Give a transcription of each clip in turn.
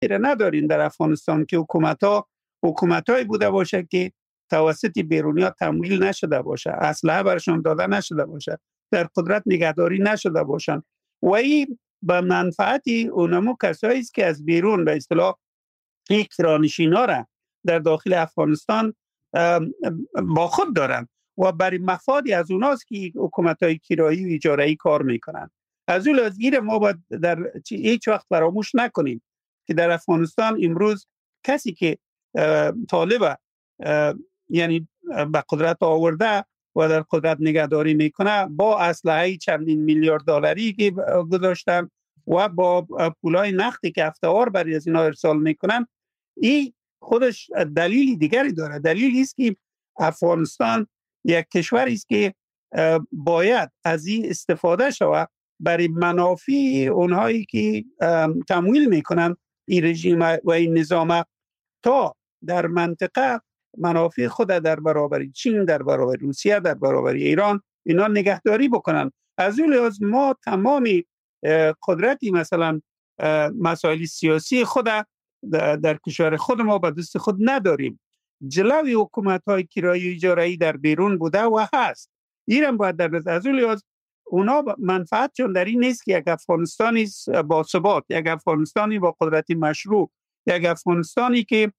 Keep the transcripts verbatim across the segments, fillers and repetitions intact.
نداریم در افغانستان که حکومت ها حکومت های بوده باشه که توسط بیرونی ها تمویل نشده باشه، اسلحه برشان داده نشده باشه، در قدرت نگهداری نشده باشند و این به منفعتی اونمو کسایی است که از بیرون به اصطلاح یک کرانشینا را در داخل افغانستان با خود دارند و برای مفادی از اوناست که حکومت های کرایی و اجاره‌ای کار میکنن. از اون لحاظ ما باید در هیچ وقت فراموش نکنیم که در افغانستان امروز کسی که طالب یعنی به قدرت آورده و در قدرت نگهداری میکنه با اسلحه چندین میلیارد دلاری که گذاشتن و با پولای نقدی که هفته‌وار برای از اینا ارسال میکنن، این خودش دلیل دیگری داره. دلیلی است که افغانستان یک کشوری است که باید از این استفاده شود برای منافع اونهایی که تمویل میکنن این رژیم و این نظام تا در منطقه منافع خود در برابر چین، در برابر روسیه، در برابر ایران اینا نگهداری بکنن. از اون لحاظ ما تمامی قدرتی مثلا مسائل سیاسی خود در کشور خود ما به دست خود نداریم. جلوی حکومت های کرایی اجاره‌ای در بیرون بوده و هست. ایران باید در نظر از اون لحاظ اونا منفعتشون در این نیست که یک افغانستانی با ثبات، یک افغانستانی با قدرت مشروع، یک افغانستانی که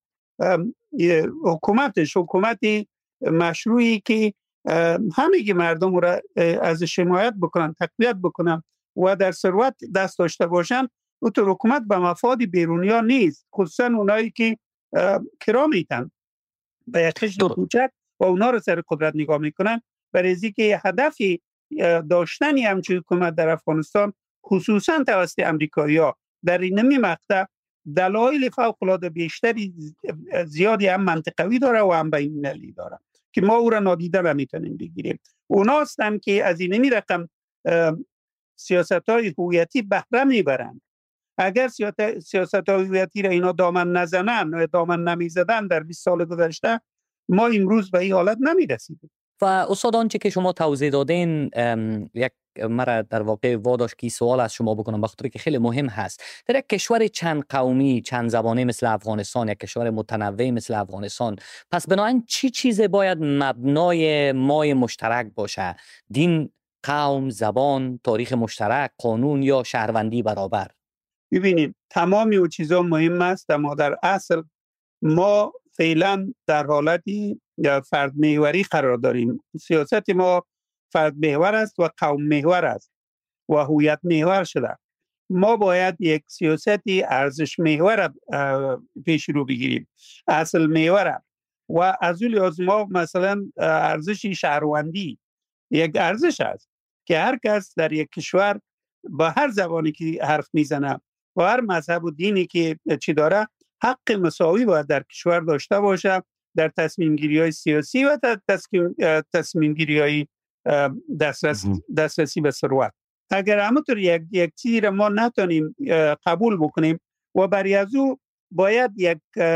حکومتش حکومتی مشروعی که همه مردم را از حمایت بکنن، تقویت بکنن و در ثروت دست داشته باشن، اون حکومت به مفاد بیرونیا نیست، خصوصا اونایی که کرا میتن به یک خشت کوچک و اونا رو سر قدرت نگاه میکنن. برای اینکه هدفی داشتنی همچون حکومت در افغانستان خصوصا توسط امریکایی‌ها در این مقطع دلایل فوق‌العاده بیشتری زیادی هم منطقوی داره و هم بین‌المللی داره که ما او را نادیده نمیتونیم بگیریم. اونا هستن که از این رقم سیاست‌های هویتی بهره میبرند. اگر سیاست‌های هویتی را اینا دامن نزنن و دامن نمیزدن در بیست سال گذشته، ما امروز به این حالت نمیرسیدیم. و استاد آنچه که شما توضیح دادین یک مرا در واقع واداشت که سوال از شما بکنم، بخاطر که خیلی مهم هست. در یک کشور چند قومی چند زبانه مثل افغانستان، یک کشور متنوع مثل افغانستان، پس بنابراین چی چیز باید مبنای مای مشترک باشه؟ دین، قوم، زبان، تاریخ مشترک، قانون یا شهروندی برابر؟ ببینید تمامی او چیزا مهم است، اما در اصل ما فعلا در حالتی فرد محوری قرار داریم. سیاست ما فرد محور است و قوم محور است و هویت محور شده. ما باید یک سیاستی ارزش محور پیش رو بگیریم، اصل محور. و از اون لحاظ ما مثلا ارزش شهروندی یک ارزش است که هر کس در یک کشور با هر زبانی که حرف میزنه و هر مذهب و دینی که چی داره حق مساوی باید در کشور داشته باشه در تصمیم گیری های سیاسی و تصمیم گیری های دسترس دسترسی به ثروت. اگر همونطور یک یک چیزی را ما نتونیم قبول بکنیم و برای از او باید یک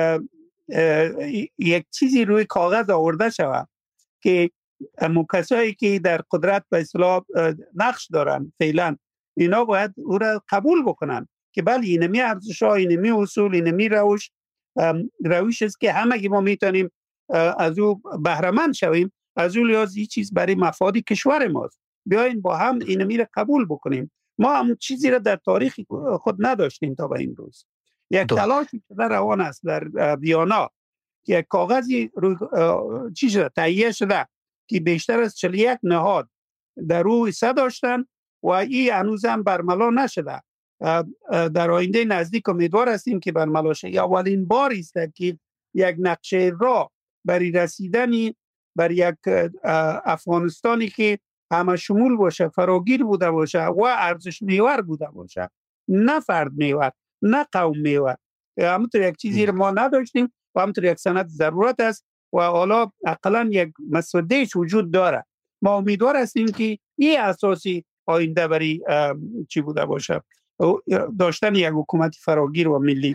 یک چیزی روی کاغذ آورده شود که کسایی که در قدرت به اصطلاح نقش دارن فعلا اینا باید او را قبول بکنن که بله اینمی ارزش‌ها، اینمی اصول، اینمی روش روش است که همه ما میتونیم از او بهره مند شویم. از اون لحاظ این چیز برای مفاد کشور ماست. بیاین با هم اینمی را قبول بکنیم. ما هم چیزی را در تاریخ خود نداشتیم تا به امروز. یک تلاشی که در روان است در ویانا که یک کاغذی روی چی شده تهیه شده که بیشتر از چهل و یک نهاد در روی حصه داشتن و این هنوزم برملا نشده. در آینده نزدیک امیدوار هستیم که برملا شه. اولین بار است که یک نقشه راه برای رسیدنی بر یک افغانستانی که همه شمول باشه، فراگیر بوده باشه و ارزش محور بوده باشه، نه فرد محور، نه قوم محور. همونطور یک چیزی رو ما نداشتیم و همونطور یک سند ضرورت است و حالا اقلا یک مسودهش وجود داره. ما امیدوار هستیم که این اساسی آینده برای چی بوده باشه، داشتن یک حکومت فراگیر و ملی.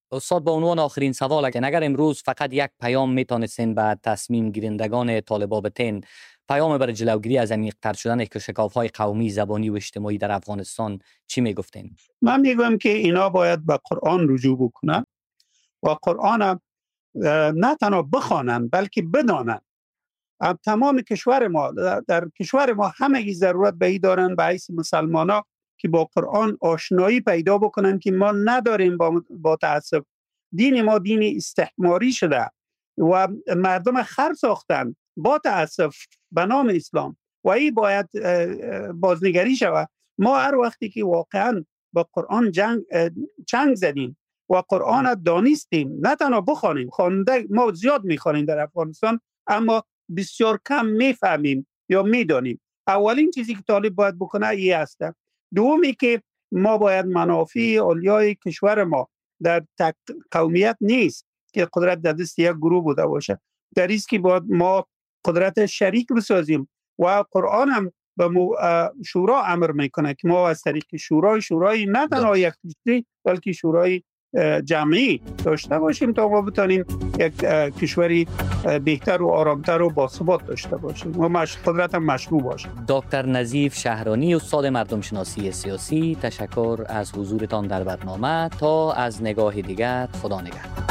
استاد با عنوان آخرین سوال، اگر امروز فقط یک پیام میتونستین به تصمیم گیرندگان طالبابتین پیام برای جلوگیری از عمیق‌تر شدن شکاف‌های قومی، زبانی و اجتماعی در افغانستان چی میگفتین؟ من میگم که اینا باید به قرآن رجوع بکنن و قرآن نه تنها بخوانن بلکه بدانن. تمام کشور ما در, در کشور ما همگی ضرورت به این دارن به حیث مسلمانا که با قرآن آشنایی پیدا بکنن که ما نداریم. با, با تأسف دین ما دین استعماری شده و مردم خر ساختن با تأسف به نام اسلام و این باید بازنگری شود. ما هر وقتی که واقعا با قرآن جنگ چنگ زدیم و قرآن دانستیم، نه تنها بخوانیم، خواننده ما زیاد میخوانیم در افغانستان اما بسیار کم میفهمیم یا میدانیم. اولین چیزی که طالب باید بکنه این است. دومی که ما باید منافع علیای کشور ما در تک قومیت نیست که قدرت در دست یک گروه بوده باشه، در است که باید ما قدرت شریک بسازیم و قرآن هم به شورا امر میکنه که ما از طریق شورای شورای نه تنها یک کشوری بلکه شورای جمعی داشته باشیم تا ما بتانیم یک کشوری بهتر و آرامتر و باثبات داشته باشیم و مش... قدرت هم مشروع باشه. دکتر نظیف شهرانی، استاد مردم شناسی سیاسی، تشکر از حضورتان در برنامه. تا از نگاه دیگر، خدا نگهدار.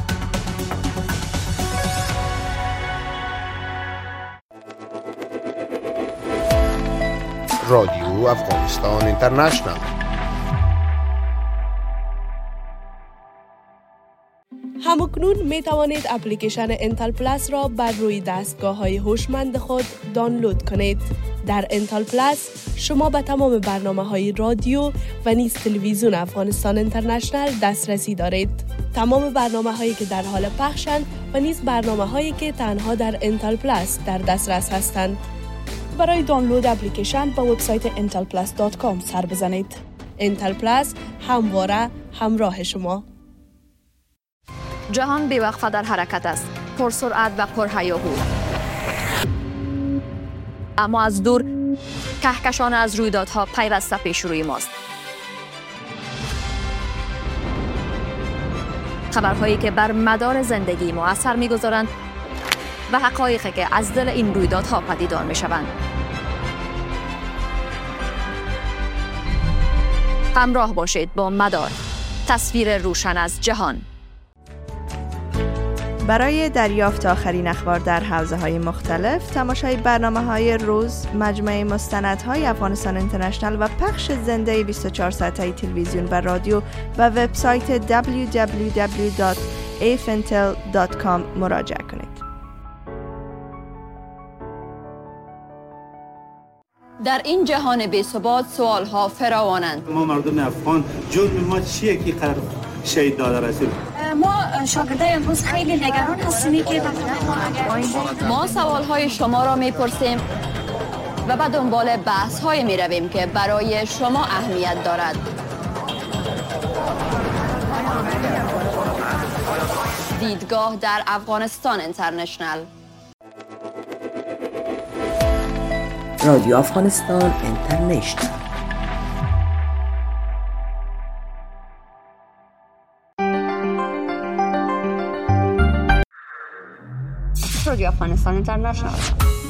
رادیو افغانستان اینترنشنال. همکنون می توانید اپلیکیشن انتل پلاس را بر روی دستگاه های هوشمند خود دانلود کنید. در انتل پلاس شما به تمام برنامه های رادیو و نیز تلویزیون افغانستان اینترنشنال دسترسی دارید. تمام برنامه هایی که در حال پخشند و نیز برنامه هایی که تنها در انتل پلاس در دسترس هستند. برای دانلود اپلیکیشن با وبسایت انتل پلاس دات کام سر بزنید. انتل پلاس همواره همراه شما. جهان بی‌وقفه در حرکت است، پرسرعت و پرهیاهو. اما از دور کهکشان از رویدادها پیوسته پیش روی ماست. خبرهایی که بر مدار زندگی ما اثر می‌گذارند و حقایقی که از دل این رویدادها پدیدار می‌شوند. همراه باشید با مدار، تصویر روشن از جهان. برای دریافت آخرین اخبار در حوزه‌های مختلف، تماشای برنامه‌های روز، مجموعه مستندهای افغانستان اینترنشنال و پخش زنده بیست و چهار ساعته تلویزیون و رادیو و وبسایت دبلیو دبلیو دبلیو دات ای اف انتل دات کام مراجعه کنید. در این جهان بی‌ثبات سوال‌ها فراوانند. ما مردم افغان جرم ما چیه که قرار شهید داده رسید؟ ما شاگردای امروز خیلی نگران هستیم که ما سوال‌های شما را می‌پرسیم و به دنبال بحث‌های می‌رویم که برای شما اهمیت دارد. دیدگاه در افغانستان اینترنشنال. رادیو افغانستان اینترنشنال. رادیو افغانستان اینترنشنال.